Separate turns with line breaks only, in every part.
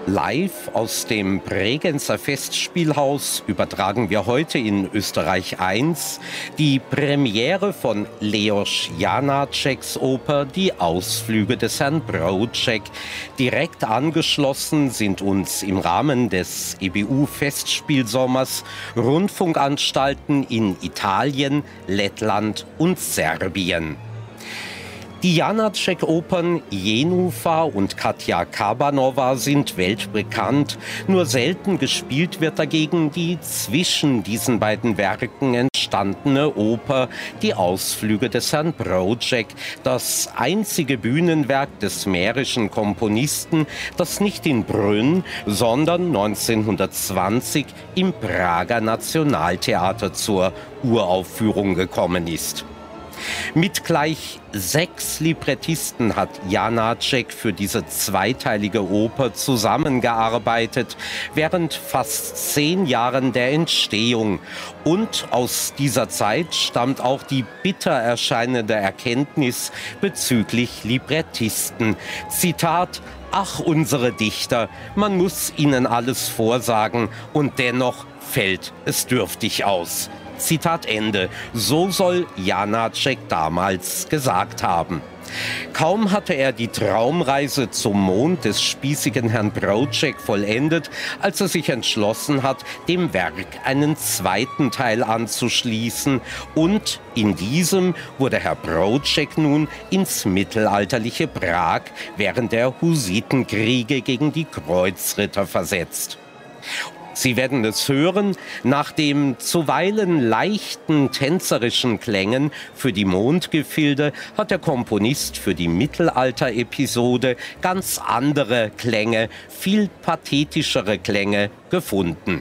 Live aus dem Bregenzer Festspielhaus übertragen wir heute in Österreich 1 die Premiere von Leos Janáčeks Oper Die Ausflüge des Herrn Broček. Direkt angeschlossen sind uns im Rahmen des EBU-Festspielsommers Rundfunkanstalten in Italien, Lettland und Serbien. Die Janáček-Opern Jenufa und Katja Kabanova sind weltbekannt. Nur selten gespielt wird dagegen die zwischen diesen beiden Werken entstandene Oper Die Ausflüge des Herrn Broček, das einzige Bühnenwerk des mährischen Komponisten, das nicht in Brünn, sondern 1920 im Prager Nationaltheater zur Uraufführung gekommen ist. Mit gleich 6 Librettisten hat Janáček für diese zweiteilige Oper zusammengearbeitet, während fast 10 Jahren der Entstehung. Und aus dieser Zeit stammt auch die bitter erscheinende Erkenntnis bezüglich Librettisten. Zitat: Ach, unsere Dichter, man muss ihnen alles vorsagen und dennoch fällt es dürftig aus. Zitat Ende. So soll Janáček damals gesagt haben. Kaum hatte er die Traumreise zum Mond des spießigen Herrn Broček vollendet, als er sich entschlossen hat, dem Werk einen zweiten Teil anzuschließen. Und in diesem wurde Herr Broček nun ins mittelalterliche Prag während der Hussitenkriege gegen die Kreuzritter versetzt. Sie werden es hören, nach den zuweilen leichten tänzerischen Klängen für die Mondgefilde hat der Komponist für die Mittelalter-Episode ganz andere Klänge, viel pathetischere Klänge gefunden.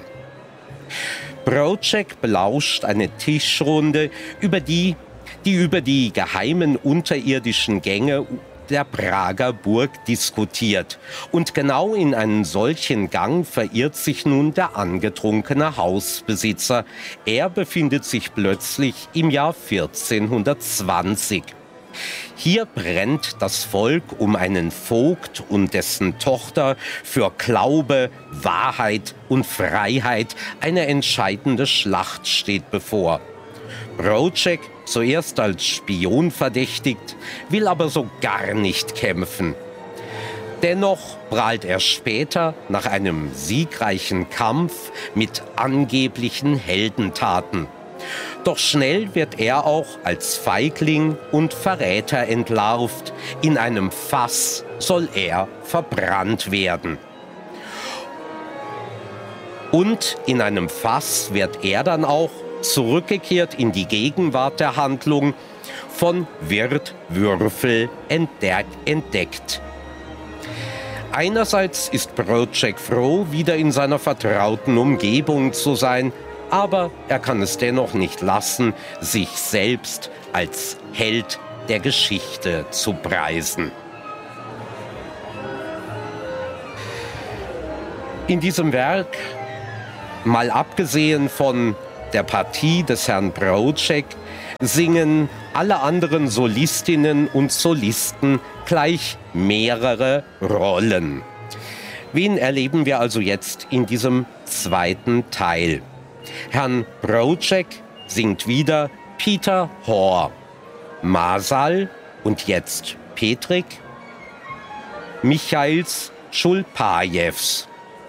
Broček belauscht eine Tischrunde, die über die geheimen unterirdischen Gänge der Prager Burg diskutiert. Und genau in einen solchen Gang verirrt sich nun der angetrunkene Hausbesitzer. Er befindet sich plötzlich im Jahr 1420. Hier brennt das Volk um einen Vogt und dessen Tochter. Für Glaube, Wahrheit und Freiheit eine entscheidende Schlacht steht bevor. Broček, zuerst als Spion verdächtigt, will aber so gar nicht kämpfen. Dennoch prahlt er später nach einem siegreichen Kampf mit angeblichen Heldentaten. Doch schnell wird er auch als Feigling und Verräter entlarvt. In einem Fass soll er verbrannt werden. Und in einem Fass wird er dann auch zurückgekehrt in die Gegenwart der Handlung, von Wirt Würfel entdeckt. Einerseits ist Broček froh, wieder in seiner vertrauten Umgebung zu sein, aber er kann es dennoch nicht lassen, sich selbst als Held der Geschichte zu preisen. In diesem Werk, mal abgesehen von der Partie des Herrn Broček, singen alle anderen Solistinnen und Solisten gleich mehrere Rollen. Wen erleben wir also jetzt in diesem zweiten Teil? Herrn Broček singt wieder Peter Hohr, Masal und jetzt Petrik, Michails Schulpajews,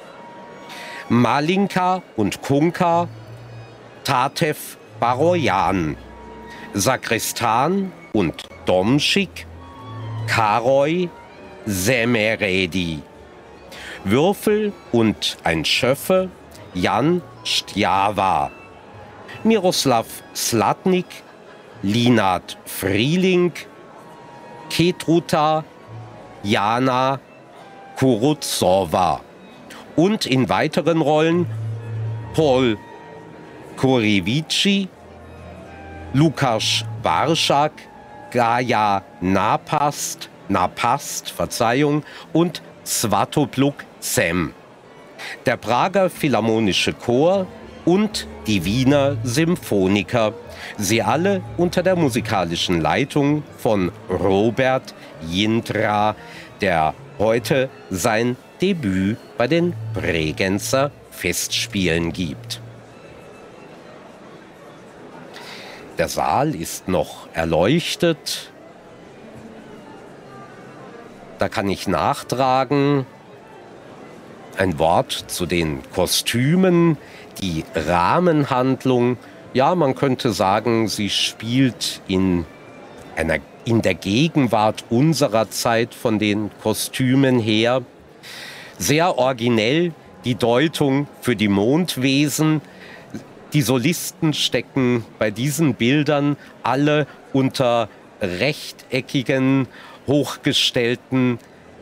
Malinka und Kunka, Tatev Barojan, Sakristan und Domschik, Karoj Semeredi, Würfel und ein Schöffe, Jan Stjava, Miroslav Slatnik, Linard Frieling, Ketruta, Jana Kuruzowa und in weiteren Rollen Paul Kurevici, Lukáš Baršák, Gaja Napast und Svatopluk Sem. Der Prager Philharmonische Chor und die Wiener Symphoniker. Sie alle unter der musikalischen Leitung von Robert Jindra, der heute sein Debüt bei den Bregenzer Festspielen gibt. Der Saal ist noch erleuchtet. Da kann ich nachtragen ein Wort zu den Kostümen, die Rahmenhandlung. Ja, man könnte sagen, sie spielt in der Gegenwart unserer Zeit von den Kostümen her. Sehr originell die Deutung für die Mondwesen. Die Solisten stecken bei diesen Bildern alle unter rechteckigen, hochgestellten,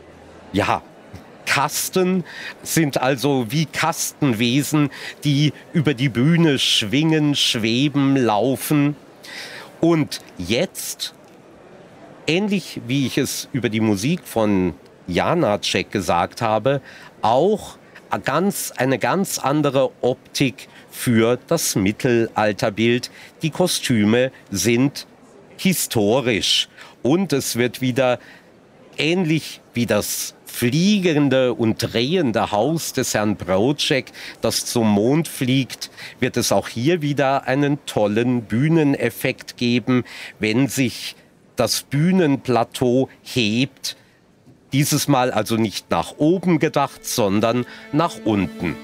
Kasten, sind also wie Kastenwesen, die über die Bühne schwingen, schweben, laufen. Und jetzt, ähnlich wie ich es über die Musik von Janáček gesagt habe, auch eine ganz andere Optik für das Mittelalterbild. Die Kostüme sind historisch und es wird wieder ähnlich wie das fliegende und drehende Haus des Herrn Broček, das zum Mond fliegt, wird es auch hier wieder einen tollen Bühneneffekt geben, wenn sich das Bühnenplateau hebt. Dieses Mal also nicht nach oben gedacht, sondern nach unten.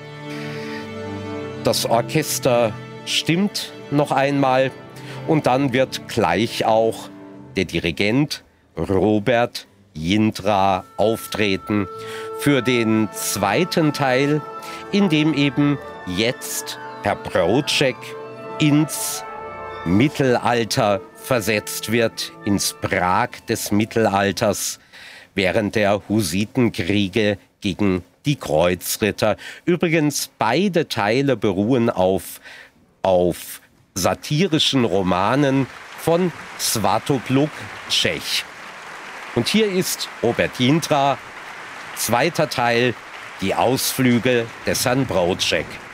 Das Orchester stimmt noch einmal und dann wird gleich auch der Dirigent Robert Jindřa auftreten für den zweiten Teil, in dem eben jetzt Herr Broček ins Mittelalter versetzt wird, ins Prag des Mittelalters, während der Hussitenkriege gegen die Kreuzritter. Übrigens, beide Teile beruhen auf satirischen Romanen von Svatopluk Čech. Und hier ist Robert Jindřa, zweiter Teil, die Ausflüge des Herrn Broček.